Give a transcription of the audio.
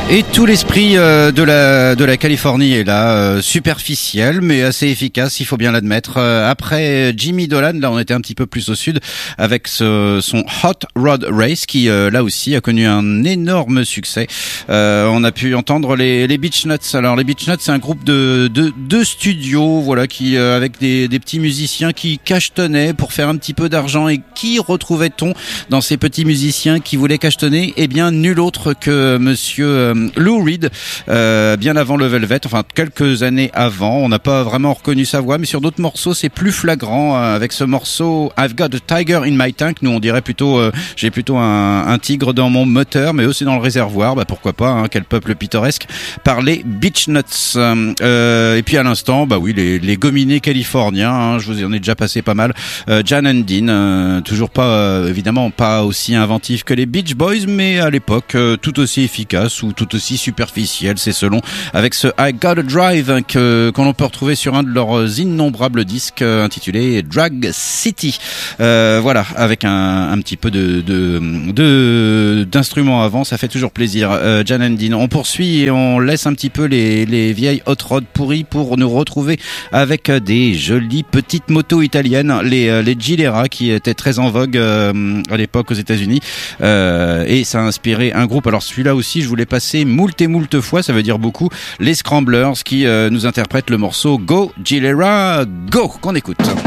Et tout l'esprit de la Californie est là, superficiel mais assez efficace, il faut bien l'admettre. Après Jimmy Dolan, là on était un petit peu plus au sud avec son Hot Rod Race qui là aussi a connu un énorme succès. On a pu entendre les Beach Nuts. Alors les Beach Nuts, c'est un groupe de studio, voilà, qui avec des petits musiciens qui cachetonnaient pour faire un petit peu d'argent. Et qui retrouvait-on dans ces petits musiciens qui voulaient cachetonner? Eh bien nul autre que monsieur Lou Reed, bien avant le Velvet, enfin quelques années avant. On n'a pas vraiment reconnu sa voix, mais sur d'autres morceaux c'est plus flagrant, avec ce morceau I've Got a Tiger in My Tank. Nous on dirait plutôt j'ai plutôt un tigre dans mon moteur, mais aussi dans le réservoir, bah pourquoi pas, hein, quel peuple pittoresque, par les Beach Nuts. Et puis à l'instant, bah oui, les gominés californiens, hein, je vous en ai déjà passé pas mal. Jan and Dean, toujours pas évidemment pas aussi inventif que les Beach Boys, mais à l'époque tout aussi efficace ou tout aussi superficiel, c'est selon, avec ce I Gotta Drive, hein, qu'on peut retrouver sur un de leurs innombrables disques intitulé Drag City. Voilà, avec un petit peu d'instruments avant, ça fait toujours plaisir. Jan and Dean. On poursuit et on laisse un petit peu les vieilles hot rod pourries pour nous retrouver avec des jolies petites motos italiennes, les Gilera, qui étaient très en vogue à l'époque aux États-Unis, et ça a inspiré un groupe. Alors celui-là aussi, je voulais passer moult et moult fois, ça veut dire beaucoup, les Scramblers, qui nous interprètent le morceau Go Gilera Go, qu'on écoute.